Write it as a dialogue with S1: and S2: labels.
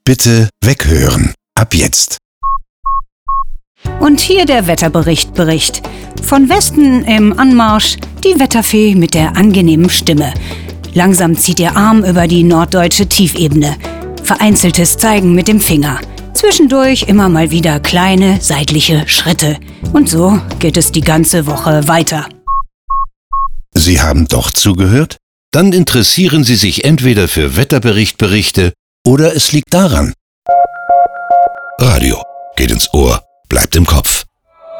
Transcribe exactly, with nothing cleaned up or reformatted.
S1: Bitte weghören. Ab jetzt.
S2: Und hier der Wetterbericht-Bericht. Von Westen im Anmarsch die Wetterfee mit der angenehmen Stimme. Langsam zieht ihr Arm über die norddeutsche Tiefebene. Vereinzeltes Zeigen mit dem Finger. Zwischendurch immer mal wieder kleine seitliche Schritte. Und so geht es die ganze Woche weiter.
S1: Sie haben doch zugehört? Dann interessieren Sie sich entweder für Wetterbericht-Berichte oder es liegt daran. Radio geht ins Ohr, bleibt im Kopf.